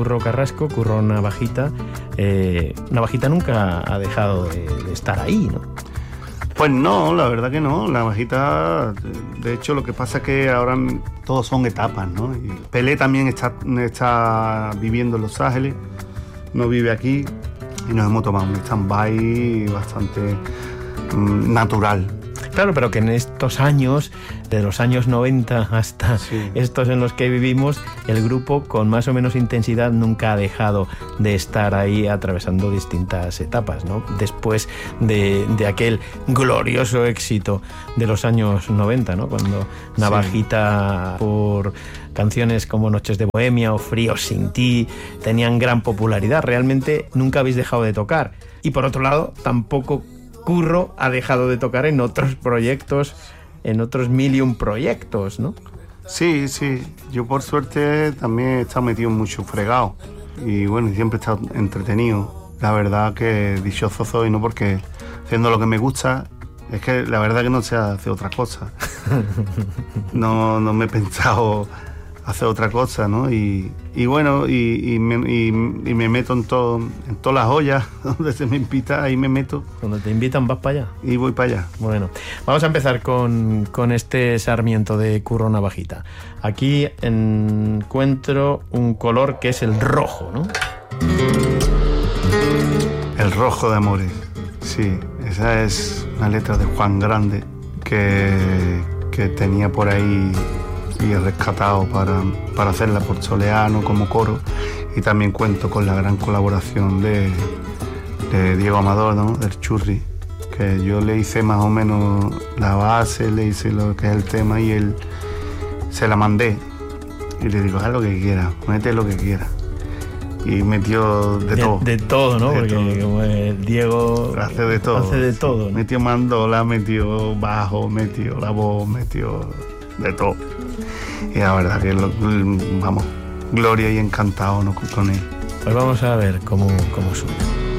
Curro Carrasco, Curro Navajita. Navajita nunca ha dejado de estar ahí, ¿no? Pues no, la verdad que no. La Navajita, de hecho, lo que pasa es que ahora todos son etapas, ¿no? Y Pelé también está viviendo en Los Ángeles, no vive aquí, y nos hemos tomado un stand-by bastante natural. Claro, pero que en estos años, de los años 90 hasta estos en los que vivimos, el grupo con más o menos intensidad nunca ha dejado de estar ahí atravesando distintas etapas, ¿no? Después de aquel glorioso éxito de los años 90, ¿no? Cuando Navajita, por canciones como Noches de Bohemia o Frío sin ti, tenían gran popularidad. Realmente nunca habéis dejado de tocar. Y por otro lado, tampoco Curro ha dejado de tocar en otros proyectos, en otros 1001 proyectos, ¿no? Sí. Yo por suerte también he estado metido en mucho fregado. Y bueno, siempre he estado entretenido. La verdad que dichoso soy, ¿no? Porque haciendo lo que me gusta, es que la verdad que no sé hacer otra cosa. No me he pensado hacer otra cosa, ¿no? Y bueno, y me meto en todas las ollas donde se me invita, ahí me meto. Cuando te invitan vas para allá. Y voy para allá. Bueno, vamos a empezar con este Sarmiento de Curro Navajita. Aquí encuentro un color que es el rojo, ¿no? El rojo de amores, sí. Esa es una letra de Juan Grande que tenía por ahí y he rescatado para hacerla por Soleano como coro, y también cuento con la gran colaboración de Diego Amador, ¿no? Del Churri, que yo le hice más o menos la base, le hice lo que es el tema y él se la mandé y le digo, haz lo que quieras, mete lo que quieras, y metió de todo, ¿no? Porque todo. Como el Diego hace de todo, ¿no? Metió mandola, metió bajo, metió la voz, metió de todo. Y la verdad que vamos, gloria y encantado, ¿no? Con él. Pues vamos a ver cómo suena.